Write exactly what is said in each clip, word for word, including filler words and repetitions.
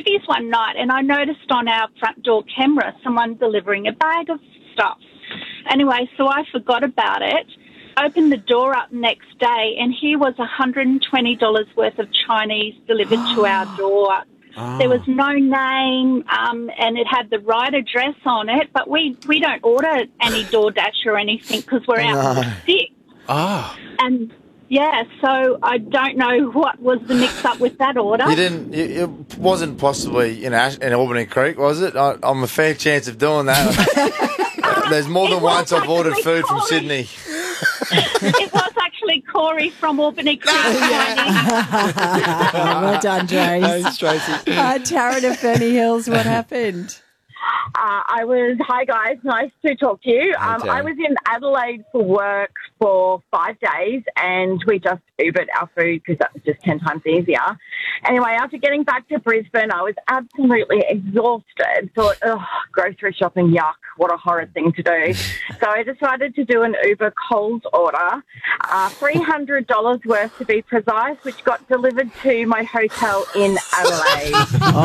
movies one night and I noticed on our front door camera someone delivering a bag of stuff. Anyway, so I forgot about it, opened the door up next day, and here was one hundred twenty dollars worth of Chinese delivered to our door. Oh. There was no name, um, and it had the right address on it, but we, we don't order any DoorDash or anything because we're out No. sick. Ah. And, yeah, so I don't know what was the mix-up with that order. You didn't. It, it wasn't possibly in Ash, in Albany Creek, was it? I, I'm a fair chance of doing that. There's more than It was once I've ordered actually food from Corey. Sydney. It was actually Corey from Albany Creek. Well done, Trace. Thanks, Tracy. Uh, Taryn of Ferny Hills, what happened? Uh, I was, hi guys, nice to talk to you. Hi, Um, Taryn. I was in Adelaide for work for five days and we just Ubered our food because that was just ten times easier. Anyway, after getting back to Brisbane, I was absolutely exhausted. Thought, oh, grocery shopping, yuck, what a horrid thing to do. So I decided to do an Uber Coles order, uh, three hundred dollars worth to be precise, which got delivered to my hotel in Adelaide.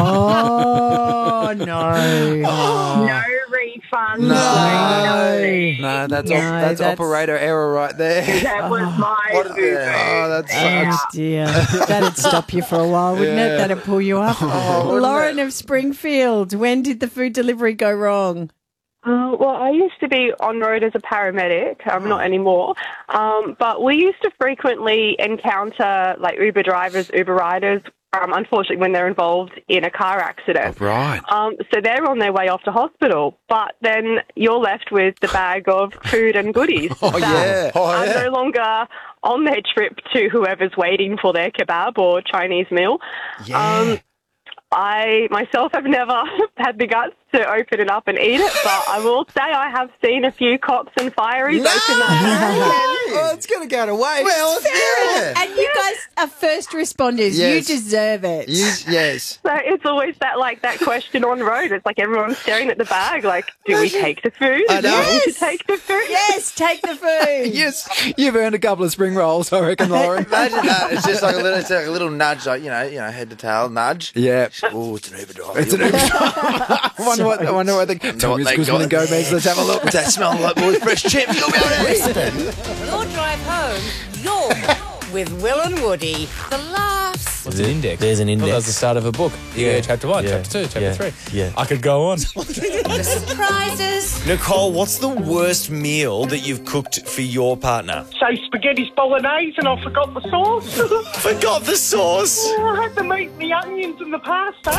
Oh, no. No refund. No. No. No, that's No, op- that's, that's- operator error right there. That was my What- Uber. Oh, that's Oh, sucks. dear. That'd stop you for a while, wouldn't it? Yeah. That'd pull you up. wouldn't Lauren of Springfield, when did the food delivery go wrong? Uh, well, I used to be on road as a paramedic. I'm not anymore. Um, but we used to frequently encounter like Uber drivers, Uber riders, um, unfortunately, when they're involved in a car accident. Right. Um, so they're on their way off to hospital, but then you're left with the bag of food and goodies Oh, that yeah. Oh, are yeah. no longer on their trip to whoever's waiting for their kebab or Chinese meal. Yeah. Um, I myself have never had the guts to open it up and eat it, but I will say I have seen a few cops and fireys No! open that. Oh, it's going to go to waste. Well, yeah. And you guys are first responders. Yes. You deserve it. You, yes. So it's always that like that question on road. It's like everyone's staring at the bag, like, do we take the food? I know. Do we Yes. take the food? Yes, take the food. Yes. You've earned a couple of spring rolls, I reckon, Lauren. Imagine that. It's just like a little, it's like a little nudge, like you know, you know, head to tail nudge. Yeah. Oh, it's an Uber driver. It's an Uber. I wonder what, I wonder what they... Tell what me it's they Guzman and got. Gomez. Let's have a look. Does that smell like more fresh chips? You'll be able to eat. Your drive home, you're with Will and Woody. The laughs. What's an index? There's an Well, index. that's the start of a book. Yeah, chapter one, Yeah. chapter two, chapter Yeah. three. Yeah. I could go on. The surprises. Nicole, what's the worst meal that you've cooked for your partner? Say spaghetti bolognese and I forgot the sauce. Forgot the sauce. I had to make the onions and the pasta.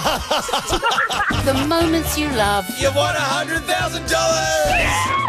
The moments you love. You won one hundred thousand dollars!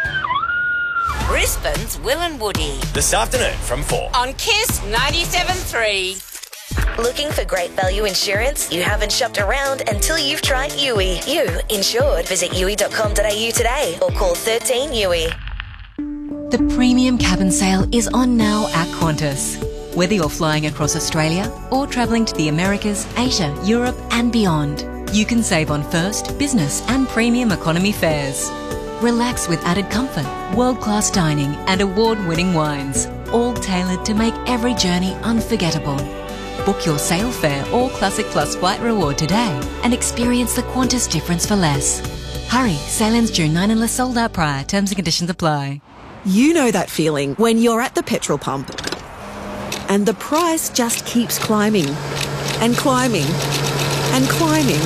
Brisbane's Will and Woody. This afternoon from four. On Kiss ninety-seven point three. Looking for great value insurance? You haven't shopped around until you've tried U I. You insured. Visit U I dot com dot a u today or call thirteen U I. The premium cabin sale is on now at Qantas. Whether you're flying across Australia or travelling to the Americas, Asia, Europe and beyond, you can save on first, business and premium economy fares. Relax with added comfort, world-class dining and award-winning wines, all tailored to make every journey unforgettable. Book your sail fare or Classic Plus flight reward today and experience the Qantas difference for less. Hurry, sail ends June ninth unless sold out prior. Terms and conditions apply. You know that feeling when you're at the petrol pump and the price just keeps climbing and climbing and climbing.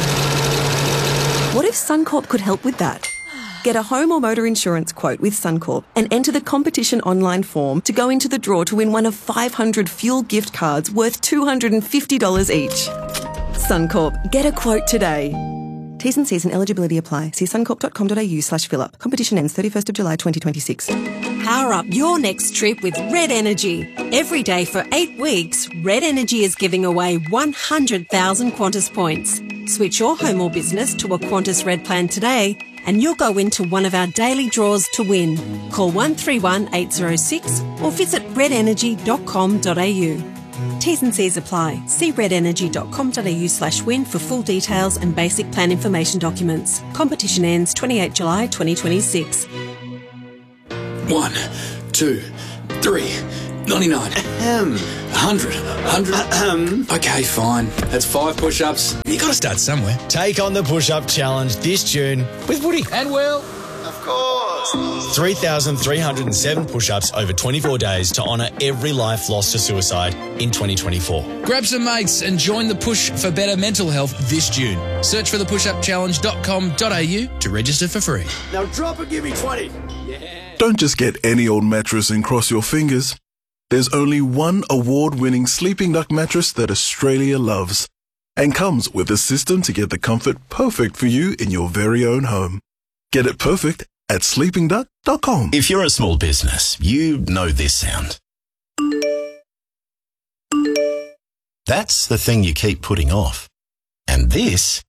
What if Suncorp could help with that? Get a home or motor insurance quote with Suncorp and enter the competition online form to go into the draw to win one of five hundred fuel gift cards worth two hundred fifty dollars each. Suncorp, get a quote today. T's and C's and eligibility apply. See suncorp dot com dot a u slash fill up. Competition ends thirty-first of July twenty twenty-six. Power up your next trip with Red Energy. Every day for eight weeks, Red Energy is giving away one hundred thousand Qantas points. Switch your home or business to a Qantas Red plan today and you'll go into one of our daily draws to win. Call one three one eight zero six or visit red energy dot com dot a u. T's and C's apply. See red energy dot com dot a u slash win for full details and basic plan information documents. Competition ends twenty-eighth July twenty twenty-six. One, two, three. ninety-nine. Ahem. one hundred. one hundred. Ahem. Okay, fine. That's five push-ups. You got to start somewhere. Take on the push-up challenge this June with Woody And Will. Of course. three thousand three hundred seven push-ups over twenty-four days to honour every life lost to suicide in twenty twenty-four. Grab some mates and join the push for better mental health this June. Search for the push up challenge dot com dot a u to register for free. Now drop and give me twenty. Yeah. Don't just get any old mattress and cross your fingers. There's only one award-winning Sleeping Duck mattress that Australia loves and comes with a system to get the comfort perfect for you in your very own home. Get it perfect at sleeping duck dot com. If you're a small business, you know this sound. That's the thing you keep putting off. And this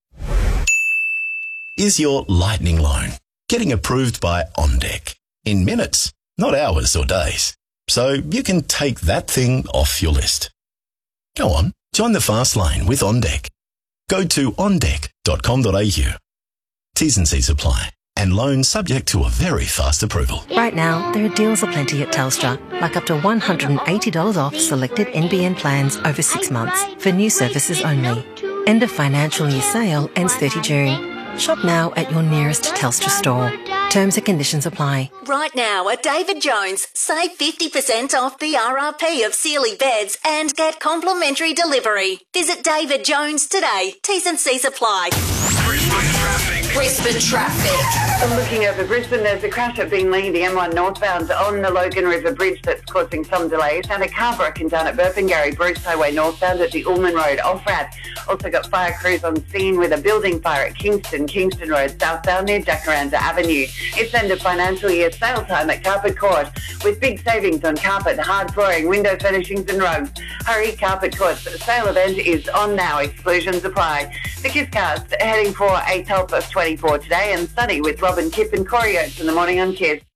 is your lightning loan, getting approved by OnDeck in minutes, not hours or days. So you can take that thing off your list. Go on, join the fast lane with OnDeck. Go to on deck dot com dot a u. T's and C's apply. And loan subject to a very fast approval. Right now, there are deals aplenty at Telstra, like up to one hundred eighty dollars off selected N B N plans over six months for new services only. End of financial year sale ends thirtieth of June. Shop now at your nearest Telstra store. Terms and conditions apply. Right now at David Jones, save fifty percent off the R R P of Sealy beds and get complimentary delivery. Visit David Jones today. T's and C's apply. Brisbane traffic. I'm looking over Brisbane. There's a crash at Beenleigh, the M one northbound on the Logan River Bridge that's causing some delays, and a car broken down at Burpengary, Bruce Highway northbound at the Ullman Road off-ramp. Also got fire crews on scene with a building fire at Kingston, Kingston Road southbound near Jacaranda Avenue. It's end of financial year sale time at Carpet Court with big savings on carpet, hard flooring, window furnishings and rugs. Hurry, Carpet Court's sale event is on now. Exclusions apply. The KissCast heading for a top of twenty-four today and sunny with Robin Kipp and Corey Oates in the morning on Kiss.